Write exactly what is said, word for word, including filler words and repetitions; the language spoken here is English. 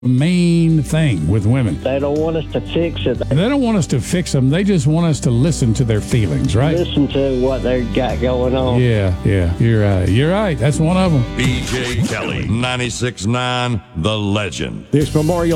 main thing with women. They don't want us to fix it. They don't want us to fix them. They just want us to listen to their feelings, right? Listen to what they got going on. Yeah, yeah. You're uh, you're right. That's one of them. B J Kelly, ninety-six point nine, The Legend. This Memorial